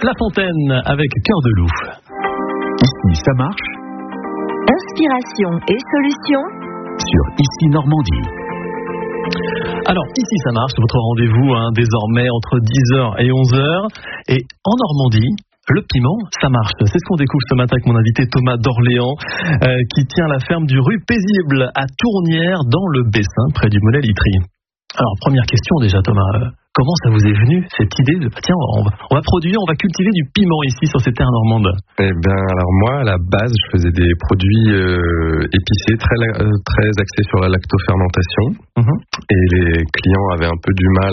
La Fontaine avec Cœur de Loup. Ici, ça marche. Inspiration et solutions Sur Ici Normandie. Alors, Ici ça marche, votre rendez-vous désormais entre 10h et 11h. Et en Normandie, le piment, ça marche. C'est ce qu'on découvre ce matin avec mon invité Thomas d'Orléans, qui tient la ferme du Rue Paisible à Tournières, dans le Bessin, près du Monet-Litry. Alors, première question déjà, Thomas. Comment ça vous est venu, cette idée de, tiens, on va produire, on va cultiver du piment ici sur ces terres normandes? Eh bien, alors moi, à la base, je faisais des produits épicés, très axés sur la lactofermentation. Et les clients avaient un peu du mal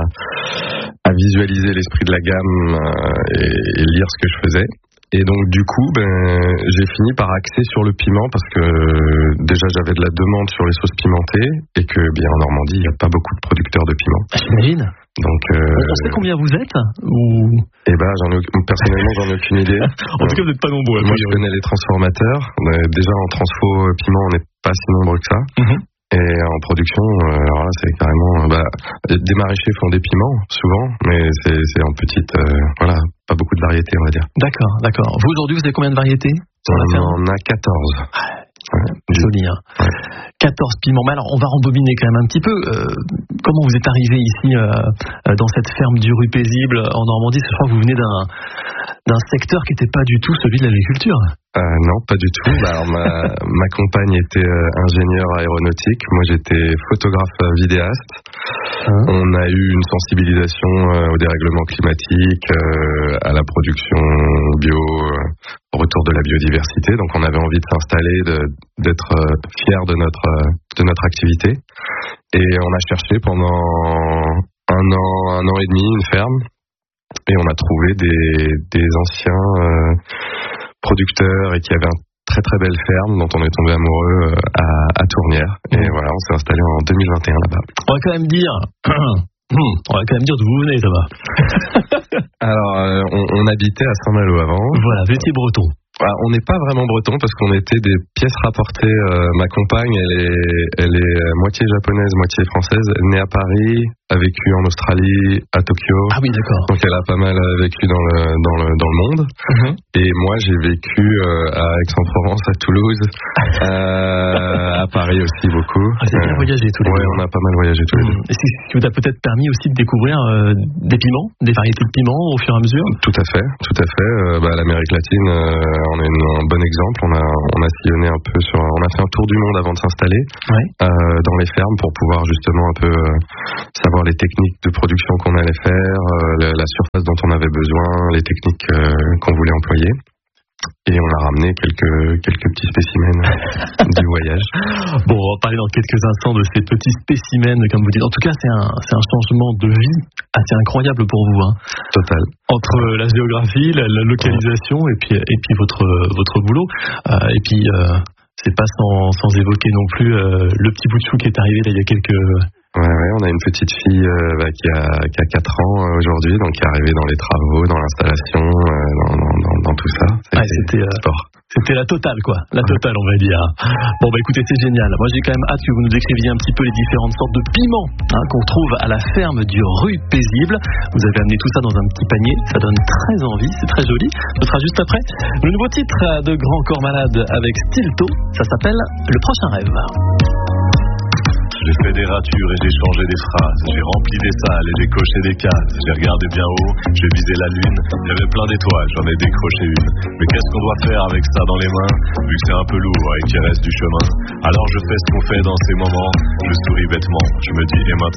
à visualiser l'esprit de la gamme et lire ce que je faisais. Et donc du coup, j'ai fini par axer sur le piment parce que déjà j'avais de la demande sur les sauces pimentées et que bien en Normandie il n'y a pas beaucoup de producteurs de piment. J'imagine. Donc, on sait combien vous êtes ou... personnellement j'en ai aucune idée. En tout cas vous n'êtes pas nombreux. Moi je connais les transformateurs. Déjà en transfo piment on n'est pas si nombreux que ça. Et en production, alors là c'est carrément... des maraîchers font des piments, souvent, mais c'est en petite... pas beaucoup de variétés, on va dire. D'accord. Vous, aujourd'hui, vous avez combien de variétés sur la ferme? On a 14. Joli, hein. 14 piments. Mais alors, on va rembobiner quand même un petit peu. Comment vous êtes arrivé ici, dans cette ferme du Rue Paisible, en Normandie? Je crois que vous venez d'un secteur qui n'était pas du tout celui de l'agriculture. Non, pas du tout. Alors, ma compagne était ingénieure aéronautique. Moi, j'étais photographe vidéaste. On a eu une sensibilisation au dérèglement climatique, à la production bio, au retour de la biodiversité. Donc, on avait envie de s'installer, d'être fiers de notre activité. Et on a cherché pendant un an et demi une ferme. Et on a trouvé des anciens producteurs et qui avaient une très très belle ferme dont on est tombé amoureux à Tournières. Et voilà, on s'est installé en 2021 là-bas. On va quand même dire d'où vous venez, Thomas. Alors, on habitait à Saint-Malo avant. Voilà, vous étiez breton. On n'est pas vraiment breton parce qu'on était des pièces rapportées. Ma compagne, elle est moitié japonaise, moitié française, née à Paris, a vécu en Australie, à Tokyo. Ah oui, d'accord. Donc elle a pas mal vécu dans le monde. Et moi, j'ai vécu à Aix-en-Provence, à Toulouse, à Paris aussi beaucoup. Vous avez bien voyagé tous les deux. Ouais, on a pas mal voyagé tous les deux. Et c'est ce qui vous a peut-être permis aussi de découvrir des piments, des variétés de piments au fur et à mesure? Tout à fait. L'Amérique latine, on est un bon exemple. On a sillonné un peu on a fait un tour du monde avant de s'installer dans les fermes pour pouvoir justement un peu savoir les techniques de production qu'on allait faire, la surface dont on avait besoin, les techniques qu'on voulait employer. Et on a ramené quelques petits spécimens du voyage. Bon, on va parler dans quelques instants de ces petits spécimens, comme vous dites. En tout cas, c'est un changement de vie assez incroyable pour vous. Total. Entre la géographie, la localisation et puis votre boulot. Et puis, c'est pas sans évoquer non plus le petit bout de chou qui est arrivé là, il y a quelques... Ouais, on a une petite fille qui a 4 ans aujourd'hui, donc qui est arrivée dans les travaux, dans l'installation, dans tout ça. C'était la totale, quoi. La totale, on va dire. Bon, écoutez, c'est génial. Moi, j'ai quand même hâte que vous nous décriviez un petit peu les différentes sortes de piments qu'on trouve à la ferme du Rue Paisible. Vous avez amené tout ça dans un petit panier. Ça donne très envie, c'est très joli. Ce sera juste après le nouveau titre de Grand Corps Malade avec Stilto. Ça s'appelle Le Prochain Rêve. J'ai fait des ratures et j'ai changé des phrases. J'ai rempli des salles et j'ai coché des cases. J'ai regardé bien haut, j'ai visé la lune. Il y avait plein d'étoiles, j'en ai décroché une. Mais qu'est-ce qu'on doit faire avec ça dans les mains, vu que c'est un peu lourd et qu'il reste du chemin? Alors je fais ce qu'on fait dans ces moments. Je souris bêtement, je me dis et maintenant